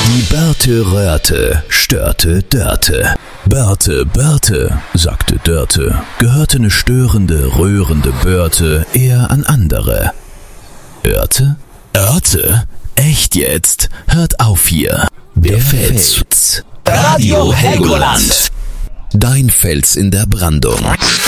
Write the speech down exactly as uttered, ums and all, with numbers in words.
Die Börte röhrte, störte Dörte. Börte, Börte, sagte Dörte, gehörte ne störende, rührende Börte eher an andere. Örte? Örte? Echt jetzt? Hört auf hier. Der Fels. Radio Helgoland. Dein Fels in der Brandung.